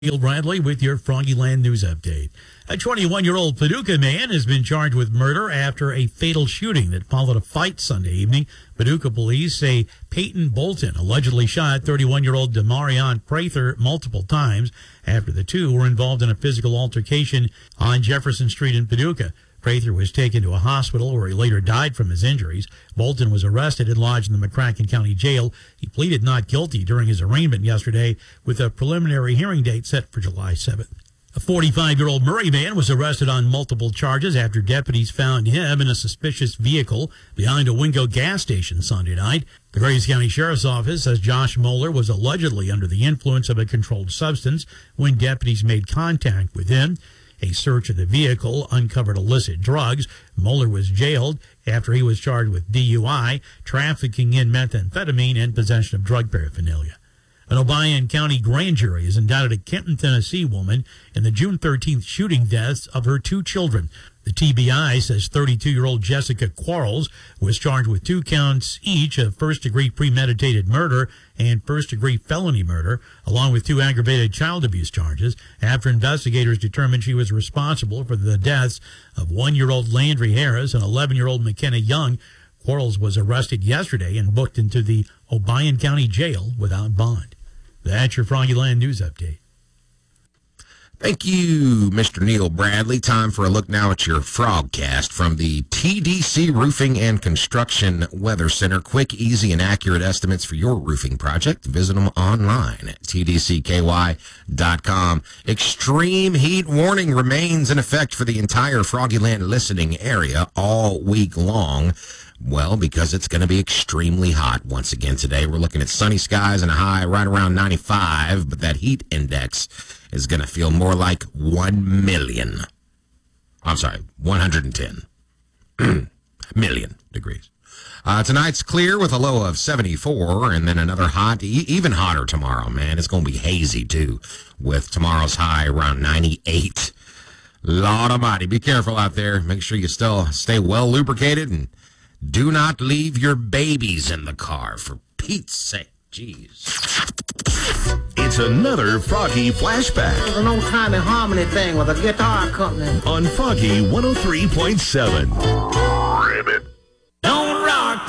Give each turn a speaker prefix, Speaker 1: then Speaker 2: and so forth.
Speaker 1: Neil Bradley with your Froggyland News Update. A 21-year-old Paducah man has been charged with murder after a fatal shooting that followed a fight Sunday evening. Paducah police say Peyton Bolton allegedly shot 31-year-old Demarion Prather multiple times after the two were involved in a physical altercation on Jefferson Street in Paducah. Prather was taken to a hospital where he later died from his injuries. Bolton was arrested and lodged in the McCracken County Jail. He pleaded not guilty during his arraignment yesterday with a preliminary hearing date set for July 7th. A 45-year-old Murray man was arrested on multiple charges after deputies found him in a suspicious vehicle behind a Wingo gas station Sunday night. The Grays County Sheriff's Office says Josh Moeller was allegedly under the influence of a controlled substance when deputies made contact with him. A search of the vehicle uncovered illicit drugs. Moeller was jailed after he was charged with DUI, trafficking in methamphetamine, and possession of drug paraphernalia. An Obion County grand jury has indicted a Kenton, Tennessee woman in the June 13th shooting deaths of her two children. The TBI says 32-year-old Jessica Quarles was charged with 2 counts each of first-degree premeditated murder and first-degree felony murder, along with 2 aggravated child abuse charges, after investigators determined she was responsible for the deaths of 1-year-old Landry Harris and 11-year-old McKenna Young. Quarles was arrested yesterday and booked into the Obion County Jail without bond. That's your Froggyland News Update.
Speaker 2: Thank you, Mr. Neil Bradley. Time for a look now at your Frogcast from the TDC Roofing and Construction Weather Center. Quick, easy, and accurate estimates for your roofing project. Visit them online at tdcky.com. Extreme heat warning remains in effect for the entire Froggyland listening area all week long. Well, because it's going to be extremely hot once again today. We're looking at sunny skies and a high right around 95, but that heat index is going to feel more like 110 million degrees. Tonight's clear with a low of 74, and then another hot, even hotter tomorrow, man. It's going to be hazy, too, with tomorrow's high around 98. Lord almighty, be careful out there. Make sure you still stay well lubricated, and do not leave your babies in the car, for Pete's sake. Jeez.
Speaker 3: It's another Froggy Flashback.
Speaker 4: It was an old-timey harmony thing with a guitar company.
Speaker 3: On Froggy 103.7.